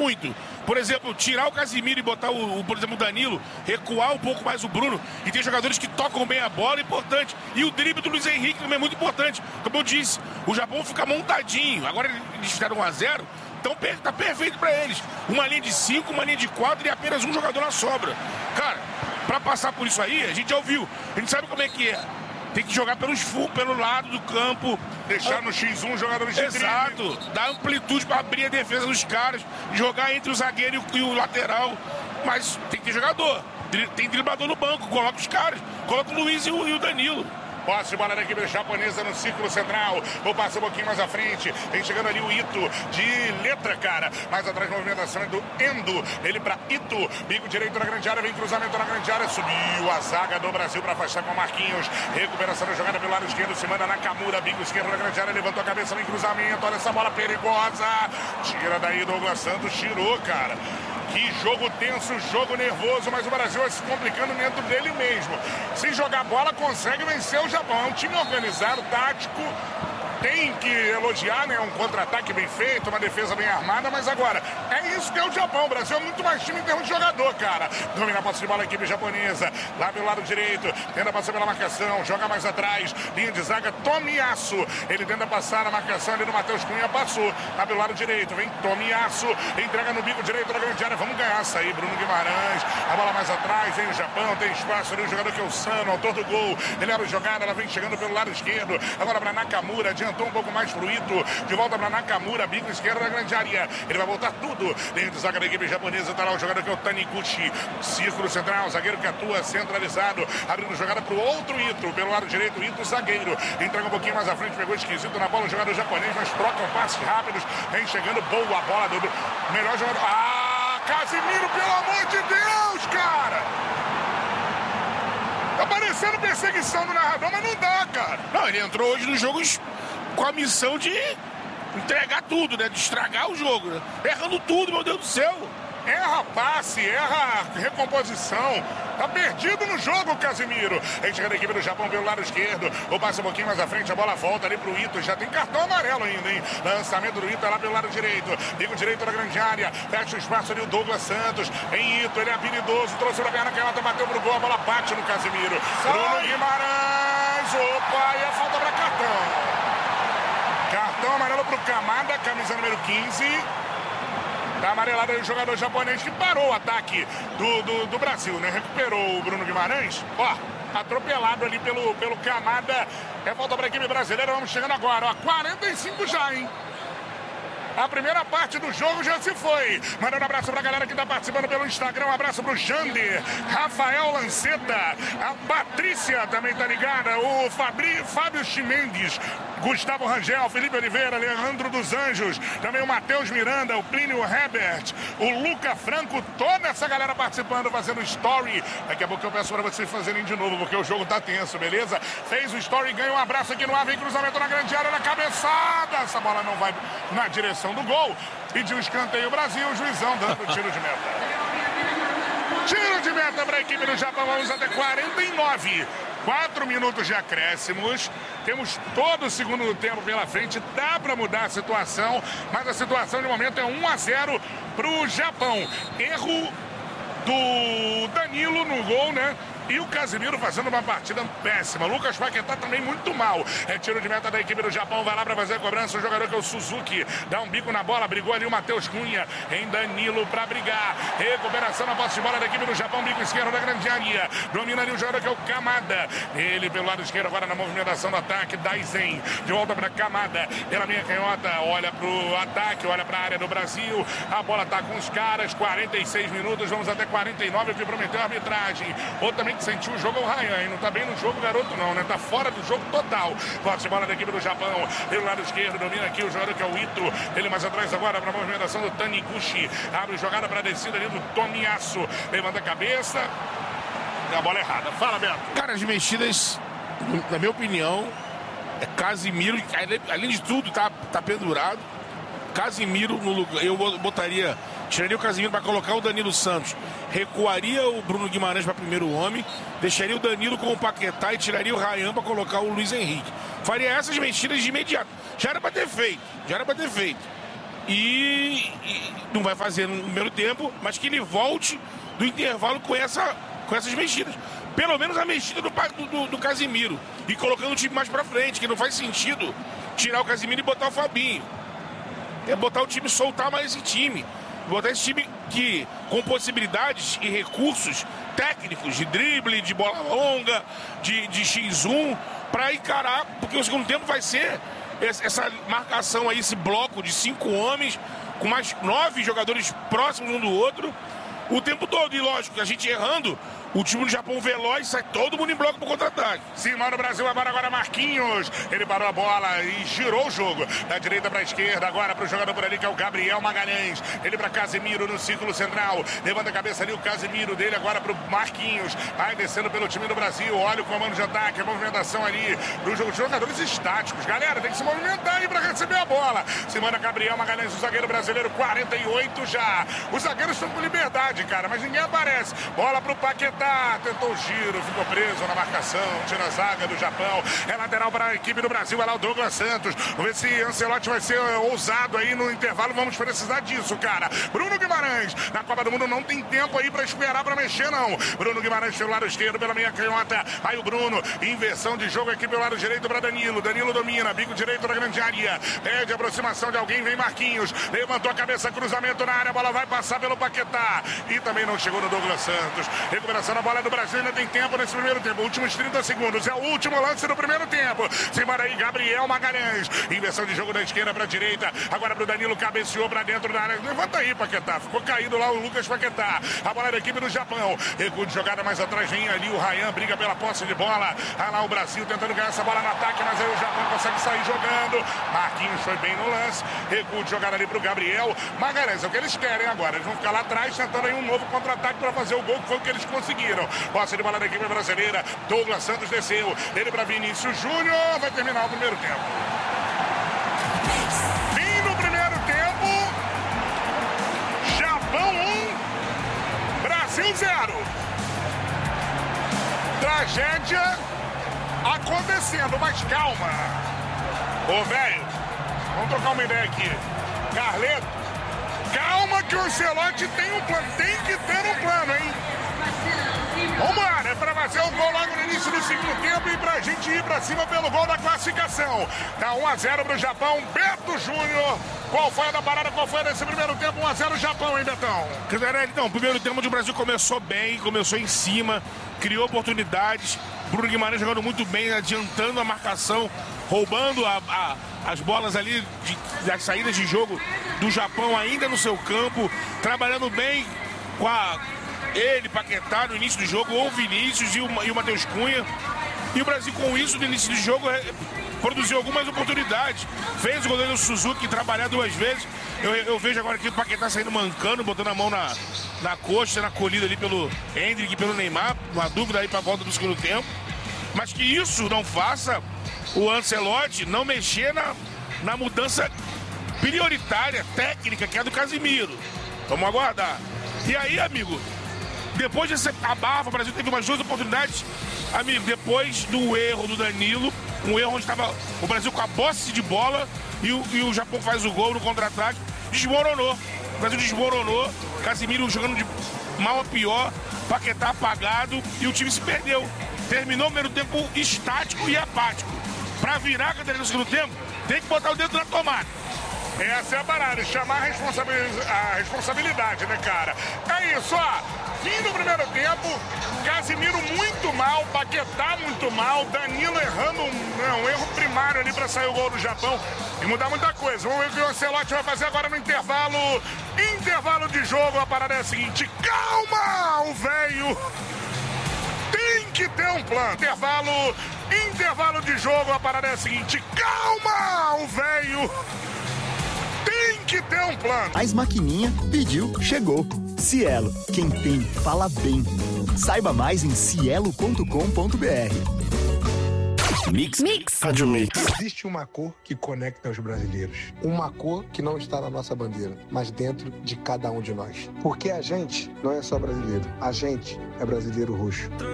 muito. Por exemplo, tirar o Casimiro e botar, por exemplo, o Danilo, recuar um pouco mais o Bruno e ter jogadores que tocam bem a bola é importante. E o drible do Luiz Henrique também é muito importante. Como eu disse, o Japão fica montadinho. Agora eles fizeram 1-0, então tá perfeito para eles. Uma linha de 5, uma linha de 4 e apenas um jogador na sobra. Cara, para passar por isso aí, a gente já ouviu. A gente sabe como é que é. Tem que jogar pelo lado do campo. Deixar no X1 jogadores de Exato. drible. Dar amplitude para abrir a defesa dos caras. Jogar entre o zagueiro e o lateral. Mas tem que ter jogador. Tem driblador no banco. Coloca os caras. Coloca o Luiz e o Danilo. Posse de bola da equipe japonesa no círculo central. Vou passar um pouquinho mais à frente. Vem chegando ali o Ito de letra, cara. Mais atrás, movimentação é do Endo. Ele para Ito. Bico direito na grande área. Vem cruzamento na grande área. Subiu a zaga do Brasil para afastar com o Marquinhos. Recuperação da jogada pelo lado esquerdo. Se manda Nakamura. Bico esquerdo na grande área. Levantou a cabeça. Vem cruzamento. Olha essa bola perigosa. Tira daí Douglas Santos. Tirou, cara. Que jogo tenso, jogo nervoso, mas o Brasil vai se complicando dentro dele mesmo. Se jogar bola, consegue vencer o Japão. É um time organizado, tático. Tem que elogiar, né? Um contra-ataque bem feito, uma defesa bem armada, mas agora, é isso que é o Japão. O Brasil é muito mais time em termos de jogador, cara. Domina a posse de bola a equipe japonesa. Lá pelo lado direito, tenta passar pela marcação, joga mais atrás. Linha de zaga, Tomiyasu. Ele tenta passar a marcação ali no Matheus Cunha, passou. Lá pelo lado direito, vem Tomiyasu. Entrega no bico direito da grande área. Vamos ganhar essa aí, Bruno Guimarães. A bola mais atrás, vem o Japão, tem espaço ali. O jogador que é o Sano, autor do gol. Ele abre a jogada, ela vem chegando pelo lado esquerdo. Agora para Nakamura, adiantou um pouco mais pro Ito, de volta para Nakamura, bico esquerdo da grande área, ele vai voltar tudo, dentro de zaga da equipe japonesa, tá lá o jogador que é o Taniguchi, círculo central, zagueiro que atua centralizado, abrindo jogada pro outro Ito, pelo lado direito, Ito zagueiro, entrega um pouquinho mais à frente, pegou esquisito na bola, o jogador japonês, mas trocam passes rápidos, vem chegando, boa bola do melhor jogador, Casimiro, pelo amor de Deus, cara! Tá parecendo perseguição do narrador, mas não dá, cara. Não, ele entrou hoje nos jogos com a missão de entregar tudo, né? De estragar o jogo, né? Errando tudo, meu Deus do céu. Erra passe, erra recomposição. Tá perdido no jogo, Casimiro. Aí chega a equipe do Japão pelo lado esquerdo. Ou passa um pouquinho mais à frente, a bola volta ali pro Ito. Já tem cartão amarelo ainda, hein? Lançamento do Ito lá pelo lado direito. Bico direito da grande área. Fecha o espaço ali o Douglas Santos. Em Ito, ele é habilidoso. Trouxe pra perna canhota, bateu pro gol. A bola bate no Casimiro. Bruno Guimarães. Opa, e a falta pra cartão. Cartão amarelo pro Kamada, camisa número 15. Tá amarelado aí o jogador japonês que parou o ataque do Brasil, né? Recuperou o Bruno Guimarães. Ó, atropelado ali pelo Kamada. É volta para a equipe brasileira. Vamos chegando agora, ó. 45 já, hein? A primeira parte do jogo já se foi. Mandando um abraço pra galera que tá participando pelo Instagram. Um abraço pro Jander, Rafael Lanceta, a Patrícia também tá ligada, o Fábio Chimendes, Gustavo Rangel, Felipe Oliveira, Leandro dos Anjos, também o Matheus Miranda, o Plínio Herbert, o Luca Franco, toda essa galera participando, fazendo story. Daqui a pouco eu peço pra vocês fazerem de novo, porque o jogo tá tenso, beleza? Fez o story, ganha um abraço aqui no ar, vem cruzamento na grande área, na cabeçada. Essa bola não vai na direção do gol. Pediu escanteio o Brasil, o juizão dando tiro de meta. Tiro de meta para a equipe do Japão. Vamos até 49. 4 minutos de acréscimos. Temos todo o segundo tempo pela frente. Dá para mudar a situação, mas a situação de momento é 1-0 para o Japão. Erro do Danilo no gol, né? E o Casimiro fazendo uma partida péssima. Lucas Paquetá também muito mal. É tiro de meta da equipe do Japão. Vai lá para fazer a cobrança. O jogador que é o Suzuki. Dá um bico na bola. Brigou ali o Matheus Cunha. Em Danilo para brigar. Recuperação na posse de bola da equipe do Japão. Bico esquerdo da grande área. Domina ali o jogador que é o Kamada. Ele pelo lado esquerdo agora na movimentação do ataque. Daizen. De volta para Kamada. Pela minha canhota. Olha pro ataque. Olha para a área do Brasil. A bola tá com os caras. 46 minutos. Vamos até 49. O que prometeu a arbitragem. Ou também que sentiu o jogo é o Ryan, hein? Não tá bem no jogo, garoto, não, né? Tá fora do jogo total. Posse de bola da equipe do Japão. Pelo lado esquerdo, domina aqui o jogador que é o Ito. Ele mais atrás agora para a movimentação do Taniguchi. Abre jogada para a descida ali do Tomiyasu. Levanta a cabeça. E a bola errada. Fala, Beto. Cara, as mexidas, na minha opinião, é Casimiro. Além de tudo, tá pendurado. Casimiro no lugar. Eu botaria. Tiraria o Casimiro para colocar o Danilo Santos. Recuaria o Bruno Guimarães para primeiro homem. Deixaria o Danilo com o Paquetá e tiraria o Ryan para colocar o Luiz Henrique. Faria essas mexidas de imediato. Já era para ter feito. e não vai fazer no primeiro tempo, mas que ele volte do intervalo com essas mexidas. Pelo menos a mexida do Casimiro. E colocando o time mais pra frente, que não faz sentido tirar o Casimiro e botar o Fabinho. É botar o time, soltar mais esse time. Botar esse time que, com possibilidades e recursos técnicos, de drible, de bola longa, de X1, para encarar, porque o segundo tempo vai ser essa marcação aí, esse bloco de 5 homens, com mais 9 jogadores próximos um do outro, o tempo todo. E lógico, a gente errando, o time do Japão veloz, sai todo mundo em bloco pro contra-ataque. Sim, mano, o Brasil agora Marquinhos. Ele parou a bola e girou o jogo. Da direita pra esquerda, agora pro jogador por ali, que é o Gabriel Magalhães. Ele pra Casimiro no círculo central. Levanta a cabeça ali, o Casimiro dele agora pro Marquinhos. Vai descendo pelo time do Brasil. Olha o comando de ataque, a movimentação ali. Os jogadores estáticos. Galera, tem que se movimentar aí pra receber a bola. Se manda Gabriel Magalhães, o zagueiro brasileiro, 48 já. Os zagueiros estão com liberdade, cara, mas ninguém aparece. Bola pro Paquetá. Tentou o giro, ficou preso na marcação, tira a zaga do Japão. É lateral para a equipe do Brasil, vai lá o Douglas Santos. Vamos ver se Ancelotti vai ser ousado aí no intervalo. Vamos precisar disso, cara. Bruno Guimarães, na Copa do Mundo não tem tempo aí para esperar para mexer, não. Bruno Guimarães pelo lado esquerdo, pela meia canhota. Aí o Bruno, inversão de jogo aqui pelo lado direito para Danilo. Danilo domina, bico direito da grande área. Pede aproximação de alguém, vem Marquinhos. Levantou a cabeça, cruzamento na área, a bola vai passar pelo Paquetá. E também não chegou no Douglas Santos. Recuperação na bola do Brasil, ainda tem tempo nesse primeiro tempo. Últimos 30 segundos, é o último lance do primeiro tempo. Se manda aí, Gabriel Magalhães. Inversão de jogo da esquerda para a direita. Agora pro Danilo, cabeceou para dentro da área. Levanta aí, Paquetá. Ficou caído lá o Lucas Paquetá. A bola da equipe do Japão. Recuo de jogada mais atrás, vem ali o Ryan, briga pela posse de bola. Ah lá o Brasil tentando ganhar essa bola no ataque, mas aí o Japão consegue sair jogando. Marquinhos foi bem no lance. Recuo de jogada ali pro Gabriel Magalhães. É o que eles querem agora. Eles vão ficar lá atrás tentando aí um novo contra-ataque para fazer o gol, que foi o que eles conseguiram. Posse de bola da equipe brasileira. Douglas Santos desceu. Ele para Vinícius Júnior. Vai terminar o primeiro tempo. Fim do primeiro tempo. Japão 1. Brasil 0. Tragédia acontecendo, mas calma. Ô, velho, vamos trocar uma ideia aqui. Carleto, calma que o Ancelotti tem um plano. Tem que ter um plano, hein? Vambora, é pra fazer o gol logo no início do segundo tempo e pra gente ir pra cima pelo gol da classificação. Tá 1-0 pro Japão. Beto Júnior, qual foi a da parada? Qual foi nesse primeiro tempo? 1-0 Japão, hein, Betão? Então, o primeiro tempo o Brasil começou bem, começou em cima, criou oportunidades. Bruno Guimarães jogando muito bem, adiantando a marcação, roubando as bolas ali das saídas de jogo do Japão ainda no seu campo, trabalhando bem com ele, Paquetá, no início do jogo, ou o Vinícius e o Matheus Cunha. E o Brasil, com isso, no início do jogo, produziu algumas oportunidades. Fez o goleiro Suzuki trabalhar 2 vezes. Eu vejo agora aqui o Paquetá saindo mancando, botando a mão na coxa, na colhida ali pelo Hendrick e pelo Neymar. Uma dúvida aí para a volta do segundo tempo. Mas que isso não faça o Ancelotti não mexer na mudança prioritária, técnica, que é a do Casimiro. Vamos aguardar. E aí, amigo, depois desse abafa, o Brasil teve umas 2 oportunidades. Amigo, depois do erro do Danilo, um erro onde estava o Brasil com a posse de bola e o Japão faz o gol no contra-ataque, desmoronou. O Brasil desmoronou, Casimiro jogando de mal a pior, Paquetá apagado e o time se perdeu. Terminou o primeiro tempo estático e apático. Pra virar a cadeira no segundo tempo, tem que botar o dedo na tomada. Essa é a parada, chamar a responsabilidade, né, cara? É isso, ó. Fim do primeiro tempo, Casimiro muito mal, Paquetá muito mal, Danilo errando um erro primário ali para sair o gol do Japão e mudar muita coisa. Vamos ver o que o Ancelotti vai fazer agora no intervalo. Intervalo de jogo, a parada é a seguinte: calma, o velho tem que ter um plano. Intervalo de jogo, a parada é a seguinte: calma, o velho tem que ter um plano. As maquininha pediu, chegou. Cielo, quem tem, fala bem. Saiba mais em cielo.com.br. Mix. Rádio Mix. Existe uma cor que conecta os brasileiros. Uma cor que não está na nossa bandeira, mas dentro de cada um de nós. Porque a gente não é só brasileiro. A gente é brasileiro roxo.